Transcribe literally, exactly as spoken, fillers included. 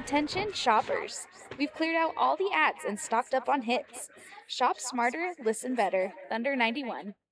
Attention shoppers. We've cleared out all the ads and stocked up on hits. Shop smarter, listen better. Thunder ninety-one.